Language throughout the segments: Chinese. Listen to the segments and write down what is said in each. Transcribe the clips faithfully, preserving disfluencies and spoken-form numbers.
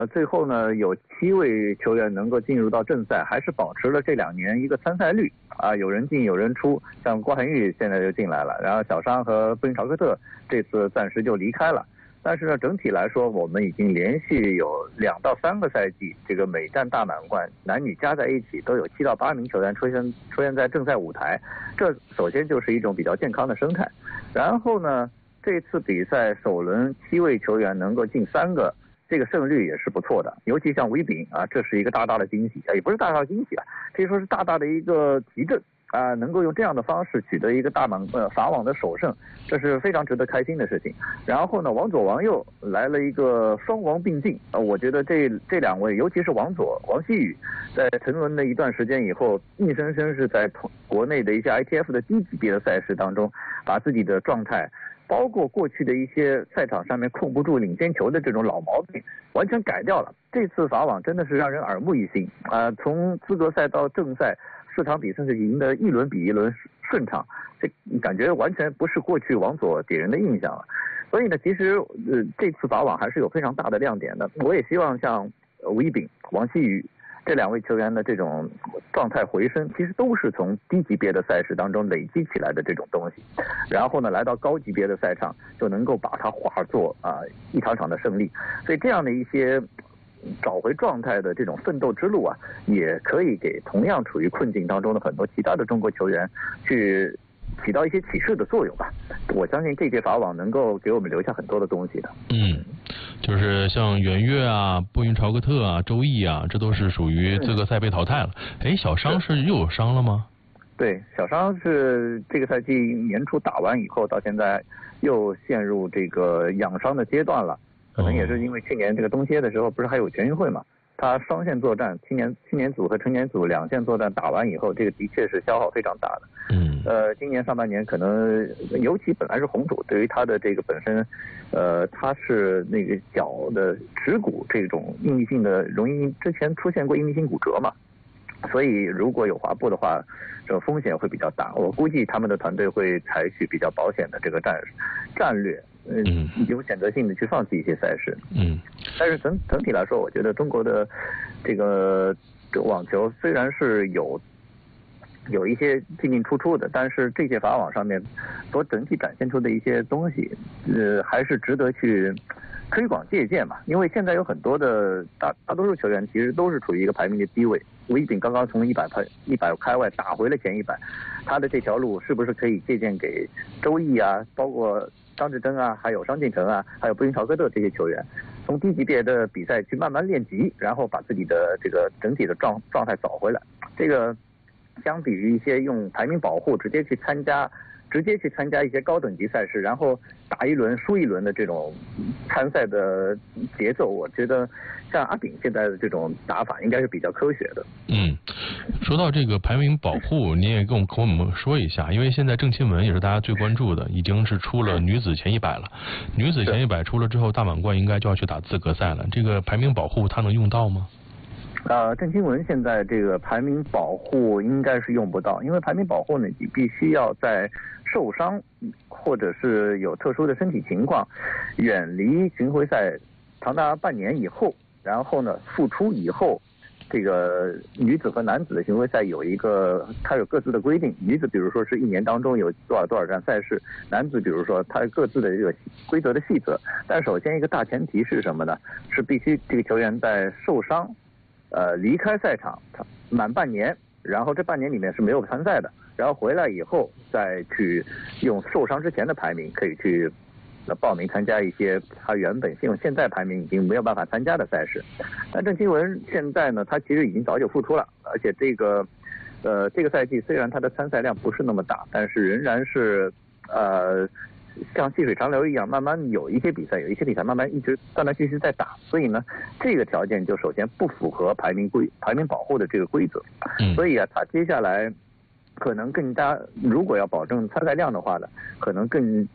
呃，最后呢，有七位球员能够进入到正赛，还是保持了这两年一个参赛率啊，有人进有人出。像郭涵玉现在就进来了，然后小商和布林朝克特这次暂时就离开了。但是呢，整体来说，我们已经连续有两到三个赛季，这个每站大满贯男女加在一起都有七到八名球员出现出现在正赛舞台，这首先就是一种比较健康的生态。然后呢，这次比赛首轮七位球员能够进三个。这个胜率也是不错的，尤其像韦炳啊，这是一个大大的惊喜啊，也不是大大的惊喜啊，可以说是大大的一个提振啊，能够用这样的方式取得一个大满呃法网的首胜，这是非常值得开心的事情。然后呢，王左王右来了一个双王并进啊，我觉得这这两位，尤其是王左王希宇，在沉沦了一段时间以后，硬生生是在国内的一些 I T F 的低级别的赛事当中，把自己的状态。包括过去的一些赛场上面控不住领先球的这种老毛病，完全改掉了。这次法网真的是让人耳目一新啊、呃！从资格赛到正赛，四场比赛是赢得一轮比一轮顺畅，这感觉完全不是过去王左给人的印象了。所以呢，其实呃这次法网还是有非常大的亮点的。我也希望像韦炳、王希宇。这两位球员的这种状态回升，其实都是从低级别的赛事当中累积起来的这种东西，然后呢，来到高级别的赛场，就能够把它化作啊、呃、一场场的胜利。所以这样的一些找回状态的这种奋斗之路啊，也可以给同样处于困境当中的很多其他的中国球员去起到一些启示的作用吧。我相信这届法网能够给我们留下很多的东西的。 嗯，就是像袁岳啊、布云朝克特啊、周毅啊，这都是属于资格赛被淘汰了。哎，小商是又有伤了吗？ 对，小商是这个赛季年初打完以后，到现在又陷入这个养伤的阶段了。可能也是因为去年这个冬歇的时候，不是还有全运会嘛？他双线作战，青年青年组和成年组两线作战打完以后，这个的确是消耗非常大的。 嗯， 呃，今年上半年可能，尤其本来是红土，对于他的这个本身，呃，他是那个脚的指骨这种应力性的，容易之前出现过应力性骨折嘛，所以如果有滑步的话，这个风险会比较大。我估计他们的团队会采取比较保险的这个战战略。嗯，有选择性的去放弃一些赛事。 嗯， 但是整整体来说，我觉得中国的这个网球虽然是有有一些进进出出的，但是这些法网上面所整体展现出的一些东西，呃，还是值得去推广借鉴嘛。因为现在有很多的大大多数球员其实都是处于一个排名的低位。韦炳刚刚从一百排一百开外打回了前一百，他的这条路是不是可以借鉴给周毅啊，包括张志臻啊，还有张晋成啊，还有布云朝克特这些球员，从低级别的比赛去慢慢练级，然后把自己的这个整体的状状态找回来。这个相比于一些用排名保护直接去参加。直接去参加一些高等级赛事，然后打一轮输一轮的这种参赛的节奏，我觉得像阿炳现在的这种打法应该是比较科学的。 嗯，说到这个排名保护，你也跟我跟我们说一下，因为现在郑钦文也是大家最关注的，已经是出了女子前一百了。女子前一百出了之后，大满贯应该就要去打资格赛了。这个排名保护它能用到吗？ 呃，郑钦文现在这个排名保护应该是用不到，因为排名保护呢，你必须要在受伤或者是有特殊的身体情况，远离巡回赛长达半年以后，然后呢复出以后，这个女子和男子的巡回赛有一个它有各自的规定，女子比如说是一年当中有多少多少站赛事，男子比如说它各自的这个规则的细则，但首先一个大前提是什么呢？是必须这个球员在受伤。呃，离开赛场满半年，然后这半年里面是没有参赛的，然后回来以后再去用受伤之前的排名可以去报名参加一些他原本用现在排名已经没有办法参加的赛事。那郑钦文现在呢，他其实已经早就复出了，而且这个呃这个赛季虽然他的参赛量不是那么大，但是仍然是呃。像细水长流一样，慢慢有一些比赛，有一些比赛慢慢一直断断续续在打，所以呢，这个条件就首先不符合排名规排名保护的这个规则， 嗯、 所以啊，他接下来可能更加，如果要保证参赛量的话呢，可能更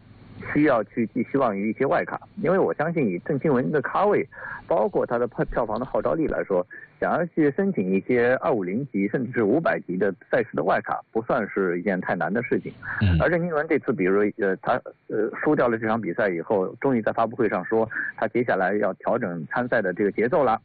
需要去寄希望于一些外卡，因为我相信以郑钦文的咖位，包括他的票房的号召力来说，想要去申请一些二五零级甚至是五百级的赛事的外卡，不算是一件太难的事情。 嗯、 而郑钦文这次，比如呃他呃输掉了这场比赛以后，终于在发布会上说，他接下来要调整参赛的这个节奏了。